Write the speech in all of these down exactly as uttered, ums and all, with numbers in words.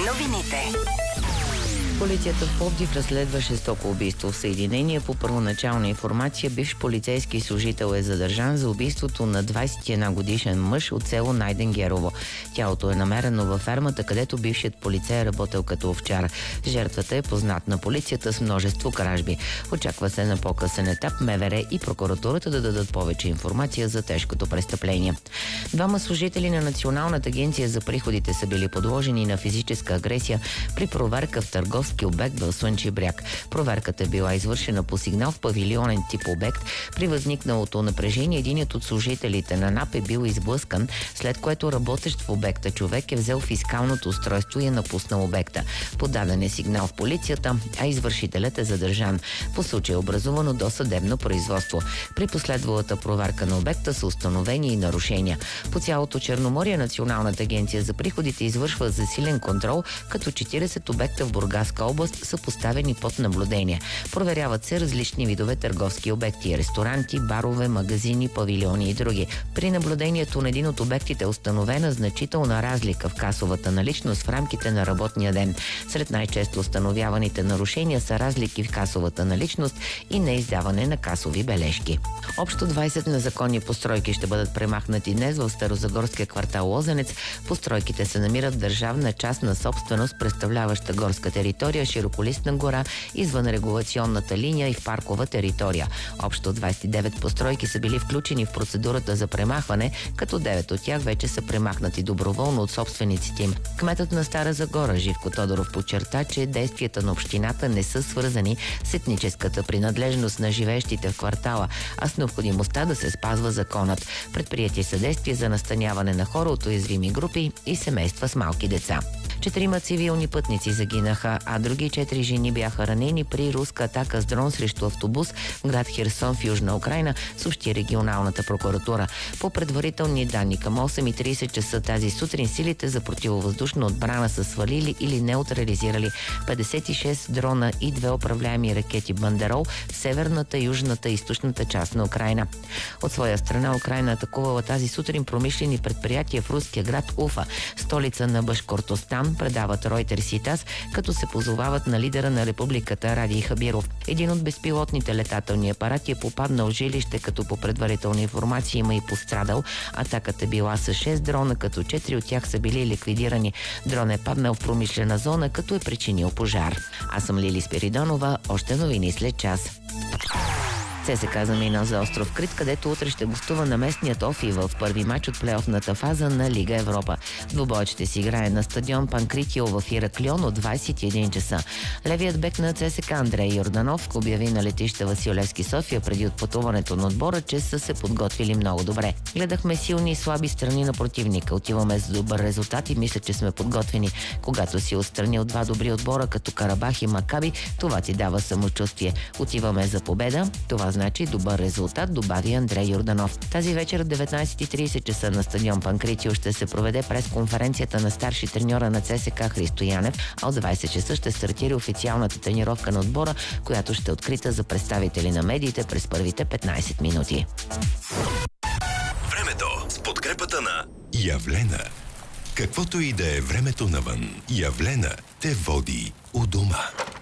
Новините. Полицията в Пловдив разследва жестоко убийство в Съединение. По първоначална информация, бивш полицейски служител е задържан за убийството на двадесет и една годишен мъж от село Найденгерово. Тялото е намерено във фермата, където бившият полицай е работил като овчар. Жертвата е познат на полицията с множество кражби. Очаква се на по-късен етап МВР и прокуратурата да дадат повече информация за тежкото престъпление. Двама служители на Националната агенция за приходите са били подложени на физическа агресия при проверка в търговски обект в Слънчев бряг. Проверката е била извършена по сигнал в павилионен тип обект. При възникналото напрежение единият от служителите на НАП е бил изблъскан, след което работещ в обекта човек е взел фискалното устройство и е напуснал обекта. Подаден е сигнал в полицията, а извършителят е задържан. По случай е образувано досъдебно производство. При последвалата проверка на обекта са установени и нарушения. По цялото Черноморие Националната агенция за приходите извършва засилен контрол, като четиридесет обекта в Бургаска област са поставени под наблюдение. Проверяват се различни видове търговски обекти, ресторанти, барове, магазини, павилиони и други. При наблюдението на един от обектите е установена значителна разлика в касовата наличност в рамките на работния ден. Сред най-често установяваните нарушения са разлики в касовата наличност и неиздаване на касови бележки. Общо двадесет незаконни постройки ще бъдат премахнати днес в Старозагорския квартал Лозенец. Постройките се намират в държавна частна собственост, представляваща горска територия, широколистна гора, извън регулационната линия и в паркова територия. Общо двадесет и девет постройки са били включени в процедурата за премахване, като девет от тях вече са премахнати доброволно от собствениците им. Кметът на Стара Загора Живко Тодоров подчерта, че действията на общината не са свързани с етническата принадлежност на живеещите в квартала, а с необходимостта да се спазва законът. Предприети са действия за настаняване на хора от уязвими групи и семейства с малки деца. Четирима цивилни пътници загинаха, а други четири жени бяха ранени при руска атака с дрон срещу автобус в град Херсон в Южна Украйна, съобщи регионалната прокуратура. По предварителни данни към осем и тридесет часа тази сутрин силите за противовъздушна отбрана са свалили или неутрализирали петдесет и шест дрона и две управляеми ракети Бандерол в северната, южната и източната част на Украйна. От своя страна Украйна атакувала тази сутрин промишлени предприятия в руския град Уфа, столица на Башкортостан, предават Ройтерс и ТАСС, като се позовават на лидера на републиката Ради Хабиров. Един от безпилотните летателни апарати е попаднал в жилище, като по предварителна информация има и пострадал. Атаката била с шест дрона, като четири от тях са били ликвидирани. Дрон е паднал в промишлена зона, като е причинил пожар. Аз съм Лили Спиридонова, още новини след час. ЦСКА замина за остров Крит, където утре ще гостува на местният Офи в първи мач от плейофната фаза на Лига Европа. Двубоят ще си играе на стадион Панкритио в Ираклион от двадесет и един часа. Левият бек на ЦСКА Андрей Йорданов обяви на летище Васил Левски София преди отпътуването на отбора, че са се подготвили много добре. Гледахме силни и слаби страни на противника. Отиваме с добър резултат и мисля, че сме подготвени. Когато си отстранил два добри отбора като Карабах и Макаби, това ти дава самочувствие. Отиваме за победа. Това значи добър резултат, добави Андрей Йорданов. Тази вечер в деветнадесет и тридесет часа на стадион Панкритио ще се проведе пресконференцията на старши треньора на ЦСКА Христо Янев, а от двадесет часа ще стартира официалната тренировка на отбора, която ще е открита за представители на медиите през първите петнадесет минути. Времето с подкрепата на Явлена. Каквото и да е времето навън, Явлена те води у дома.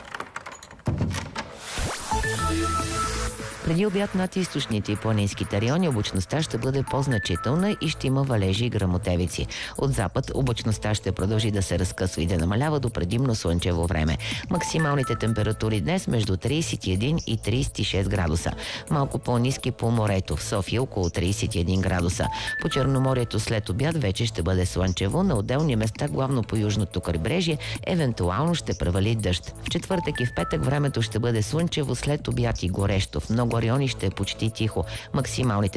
Преди обяд над източните и планинските райони облачността ще бъде по-значителна и ще има валежи и гръмотевици. От запад облачността ще продължи да се разкъсва и да намалява до предимно слънчево време. Максималните температури днес между тридесет и един и тридесет и шест градуса. Малко по-ниски по морето. В София около тридесет и един градуса. По Черноморието след обяд вече ще бъде слънчево. На отделни места, главно по южното крайбрежие, евентуално ще превали дъжд. В четвъртък и в петък времето ще бъде слънчево, след обяд и горещо. В много райони ще е почти тихо. Максималните